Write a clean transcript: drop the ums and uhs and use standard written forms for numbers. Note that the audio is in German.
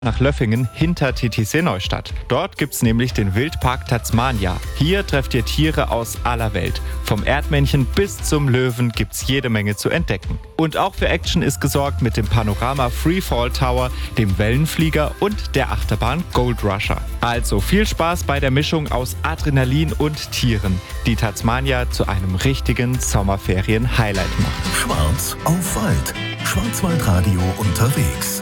nach Löffingen hinter TTC Neustadt. Dort gibt's nämlich den Wildpark Tasmania. Hier trefft ihr Tiere aus aller Welt. Vom Erdmännchen bis zum Löwen gibt's jede Menge zu entdecken. Und auch für Action ist gesorgt mit dem Panorama Freefall Tower, dem Wellenflieger und der Achterbahn Gold Rusher. Also viel Spaß bei der Mischung aus Adrenalin und Tieren, die Tasmania zu einem richtigen Sommerferien-Highlight macht. Schwarz auf Wald. Schwarzwaldradio unterwegs.